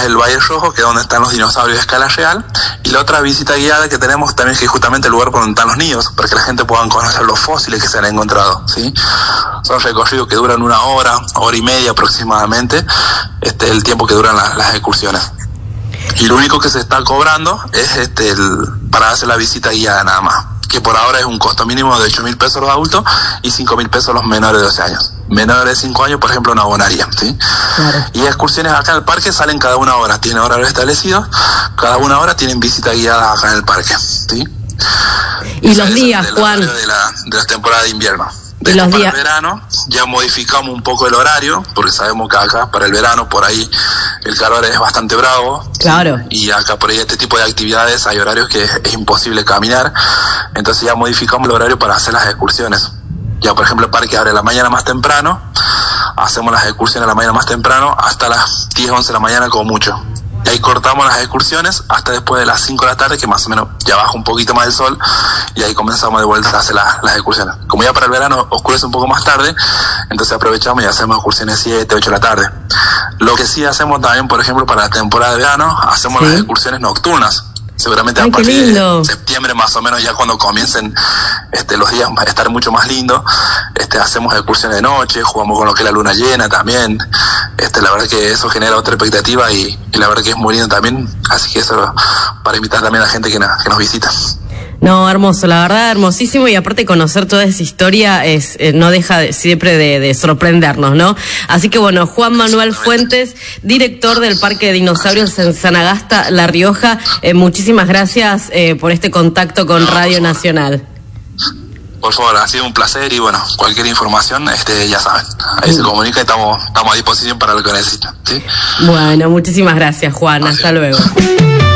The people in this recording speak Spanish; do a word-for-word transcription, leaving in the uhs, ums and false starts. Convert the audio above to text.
es el Valle Rojo, que es donde están los dinosaurios de escala real, y la otra visita guiada que tenemos también es que es justamente el lugar por donde están los nidos, para que la gente pueda conocer los fósiles que se han encontrado, ¿sí? Son recorridos que duran una hora, hora y media aproximadamente, este el tiempo que duran la, las excursiones. Y lo único que se está cobrando es este el, para hacer la visita guiada nada más, que por ahora es un costo mínimo de ocho mil pesos los adultos y cinco mil pesos los menores de doce años. Menores de cinco años, por ejemplo, no abonarían, ¿sí? Claro. Y excursiones acá en el parque salen cada una hora, tienen horarios establecidos, cada una hora tienen visita guiada acá en el parque, ¿sí? Y Eso los días, Juan. De la, de la temporada de invierno. Y los para días. el verano ya modificamos un poco el horario, porque sabemos que acá para el verano por ahí el calor es bastante bravo. Claro. Y acá por ahí este tipo de actividades hay horarios que es, es imposible caminar, entonces ya modificamos el horario para hacer las excursiones. Ya por ejemplo el parque abre a la mañana más temprano, hacemos las excursiones a la mañana más temprano hasta las diez, once de la mañana como mucho. Y ahí cortamos las excursiones hasta después de las cinco de la tarde, que más o menos ya baja un poquito más el sol, y ahí comenzamos de vuelta a hacer las, las excursiones. Como ya para el verano oscurece un poco más tarde, entonces aprovechamos y hacemos excursiones siete, ocho de la tarde. Lo que sí hacemos también, por ejemplo, para la temporada de verano, hacemos ¿Sí? las excursiones nocturnas. Seguramente Ay, a partir de septiembre más o menos, ya cuando comiencen este, los días a estar mucho más lindos, este, hacemos excursiones de noche, jugamos con lo que es la luna llena también. Este, la verdad que eso genera otra expectativa y, y la verdad que es muy lindo también, así que eso para invitar también a la gente que, na, que nos visita. No, hermoso, la verdad, hermosísimo, y aparte conocer toda esa historia es eh, no deja de, siempre de, de sorprendernos, ¿no? Así que bueno, Juan Manuel Fuentes, director del Parque de Dinosaurios en Sanagasta, La Rioja, eh, muchísimas gracias eh, por este contacto con no, Radio Nacional. Por favor, ha sido un placer y bueno, cualquier información, este, ya saben, ahí uh. se comunica y estamos, estamos a disposición para lo que necesiten, ¿sí? Bueno, muchísimas gracias, Juan, Así. Hasta luego.